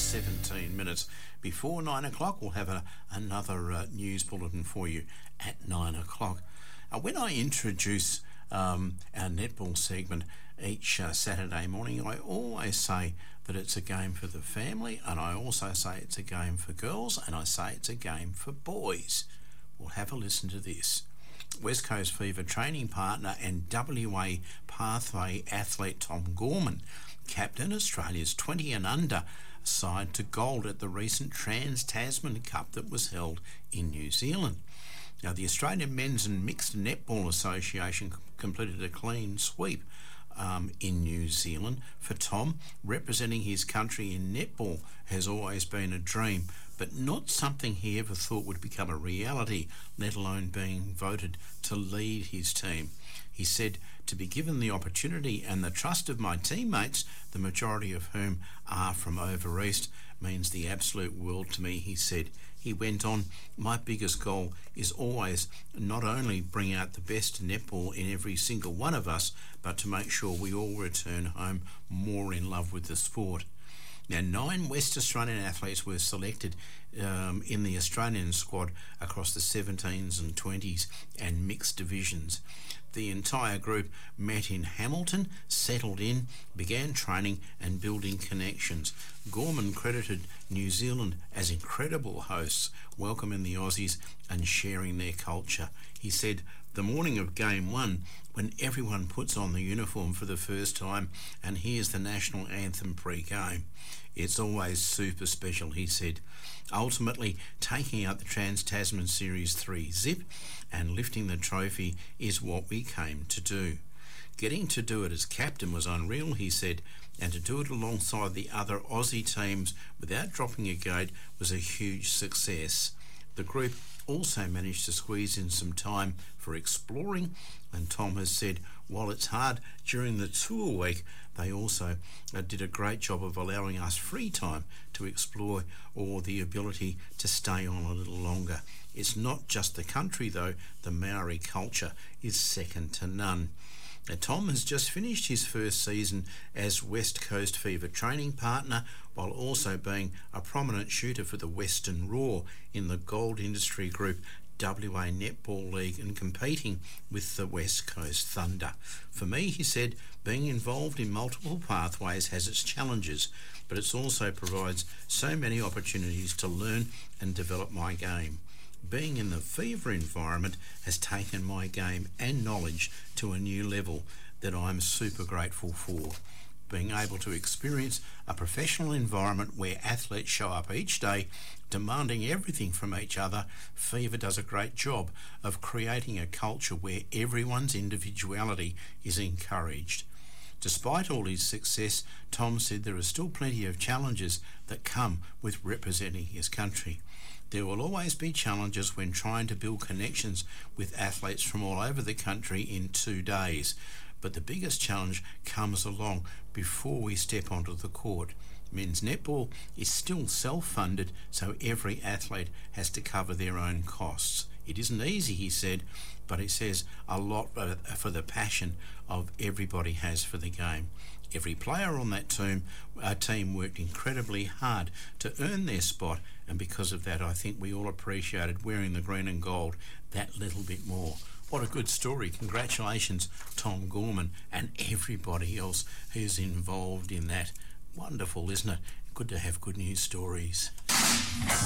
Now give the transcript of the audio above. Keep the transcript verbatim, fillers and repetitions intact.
seventeen minutes before nine o'clock. We'll have a, another uh, news bulletin for you at nine o'clock. Uh, when I introduce um, our netball segment each uh, Saturday morning, I always say that it's a game for the family, and I also say it's a game for girls, and I say it's a game for boys. We'll have a listen to this. West Coast Fever training partner and W A Pathway athlete Tom Gorman captained Australia's twenty and under side to gold at the recent Trans-Tasman Cup that was held in New Zealand. Now, the Australian Men's and Mixed Netball Association completed a clean sweep um, in New Zealand. For Tom, representing his country in netball has always been a dream, but not something he ever thought would become a reality, let alone being voted to lead his team. He said, to be given the opportunity and the trust of my teammates, the majority of whom are from over east, means the absolute world to me, he said. He went on, my biggest goal is always not only bring out the best netball in every single one of us, but to make sure we all return home more in love with the sport. Now, nine West Australian athletes were selected um, in the Australian squad across the seventeens and twenties and mixed divisions. The entire group met in Hamilton, settled in, began training and building connections. Gorman credited New Zealand as incredible hosts, welcoming the Aussies and sharing their culture. He said, the morning of game one, when everyone puts on the uniform for the first time and hears the national anthem pre-game, it's always super special, he said. Ultimately, taking out the Trans-Tasman Series three zip and lifting the trophy is what we came to do. Getting to do it as captain was unreal, he said, and to do it alongside the other Aussie teams without dropping a gate was a huge success. The group also managed to squeeze in some time for exploring, and Tom has said while it's hard during the tour week, they also uh, did a great job of allowing us free time to explore or the ability to stay on a little longer. It's not just the country though, the Maori culture is second to none. Now, Tom has just finished his first season as West Coast Fever training partner, while also being a prominent shooter for the Western Roar in the Gold Industry Group W A Netball League and competing with the West Coast Thunder. For me, he said, being involved in multiple pathways has its challenges, but it also provides so many opportunities to learn and develop my game. Being in the Fever environment has taken my game and knowledge to a new level that I'm super grateful for. Being able to experience a professional environment where athletes show up each day demanding everything from each other, Fever does a great job of creating a culture where everyone's individuality is encouraged. Despite all his success, Tom said there are still plenty of challenges that come with representing his country. There will always be challenges when trying to build connections with athletes from all over the country in two days, but the biggest challenge comes along before we step onto the court. Men's netball is still self-funded, so every athlete has to cover their own costs. It isn't easy, he said, but he says a lot for the passion of everybody has for the game. Every player on that team, uh, team worked incredibly hard to earn their spot, and because of that, I think we all appreciated wearing the green and gold that little bit more. What a good story. Congratulations, Tom Gorman, and everybody else who's involved in that. Wonderful, isn't it? Good to have good news stories.